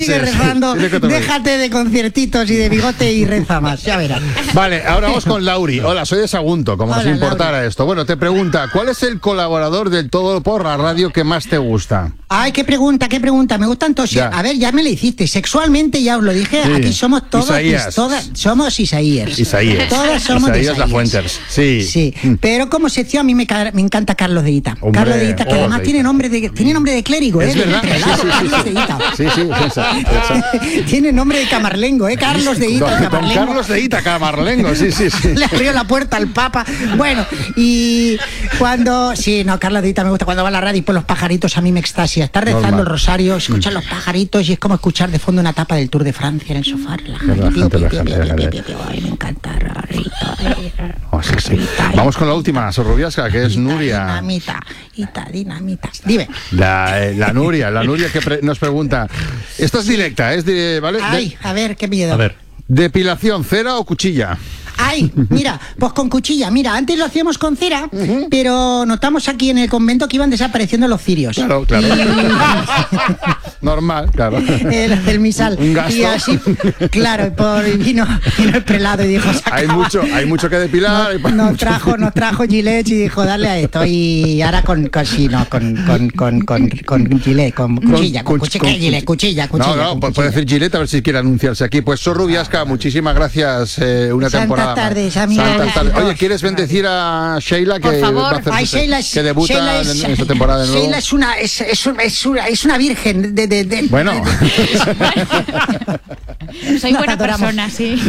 Sigue rezando, déjate de conciertitos y de bigote y reza más, ya verás. Vale, ahora vamos con Lauri. Hola, soy de Sagunto, como Hola, nos importara Lauri. esto. Bueno, te pregunta, ¿cuál es el colaborador del Todo por la Radio que más te gusta? Ay, qué pregunta, me gustan todos. Ya. A ver, ya me la hiciste. Sexualmente ya os lo dije, Sí. aquí somos todos, Isaías. todas, somos Isaías. Isaías. Todas somos de Isaías Lafuentes. Sí. Sí, pero como sección a mí me encanta Carlos de Ita. Hombre, Carlos de Ita, que además tiene nombre de clérigo, Es verdad. De prelado, Sí, sí, Carlos sí. de Ita. Sí, sí. Tiene nombre de camarlengo, Carlos de Ita, Don camarlengo. Carlos de Ita, Camarlengo, sí. Le abrió la puerta al Papa. Bueno, y cuando... Sí, no, Carlos de Ita me gusta. Cuando va a la radio y por los pajaritos a mí me extasia. Está rezando Normal. el rosario, escuchar los pajaritos y es como escuchar de fondo una etapa del Tour de Francia en el sofá. Ay, me encanta. Oh, sí. Vamos con la última, Sorrubiasca, que es Nuria. Dinamita. Dime. La Nuria que nos pregunta. Esta es directa, ¿vale? Ay, a ver, qué miedo. A ver. ¿Depilación, cera o cuchilla? Ay, mira, pues con cuchilla. Mira, antes lo hacíamos con cera, pero notamos aquí en el convento que iban desapareciendo los cirios. Claro. Normal, claro. El misal. Un gasto. Y así, claro, vino el prelado y dijo, Hay mucho que depilar. nos trajo Gillette y dijo, darle a esto. Y ahora con Gillette, con cuchilla. No, puede decir Gillette a ver si quiere anunciarse aquí. Pues Sorrubiasca, muchísimas gracias. Una Santas temporada. tardes, amiga. Santas tardes. Besitos. Oye, ¿quieres bendecir a Sheila que Por favor. va a hacer Ay, Sheila es, que debuta Sheila en esta temporada de nuevo? Sheila es una virgen de Bueno. Soy Nos buena adoramos. persona, sí.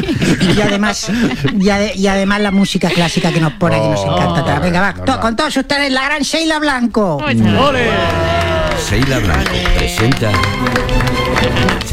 y además la música clásica que nos pone aquí nos encanta. Venga, va, normal. con todos ustedes la gran Sheila Blanco. ¡Ole! Sheila Blanco presenta